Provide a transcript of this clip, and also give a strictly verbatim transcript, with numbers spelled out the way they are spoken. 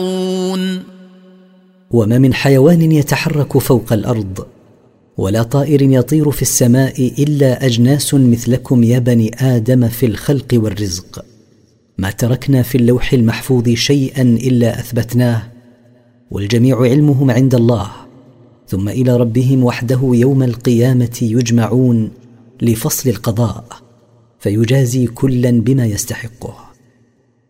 وما من حيوان يتحرك فوق الأرض ولا طائر يطير في السماء إلا أجناس مثلكم يا بني آدم في الخلق والرزق. ما تركنا في اللوح المحفوظ شيئا إلا أثبتناه، والجميع علمهم عند الله، ثم إلى ربهم وحده يوم القيامة يجمعون لفصل القضاء، فيجازي كلا بما يستحقه.